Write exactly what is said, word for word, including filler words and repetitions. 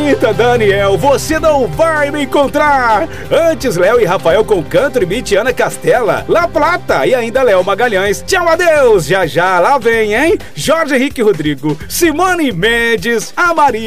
Anitta, Daniel, você não vai me encontrar. Antes, Léo e Rafael com Country Beat, Ana Castela, La Plata e ainda Léo Magalhães. Tchau, adeus. Já já lá vem, hein? Jorge Henrique Rodrigo, Simone Mendes, a Marília.